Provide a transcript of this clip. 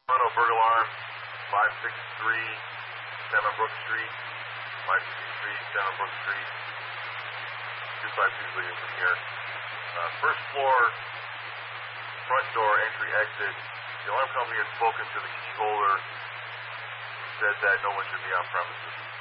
Toronto burglar alarm, 563 Brook Street, 563 Brook Street, 252 leading from here. First floor, front door, entry, exit. The alarm company had spoken to the key holder, said that no one should be on premises.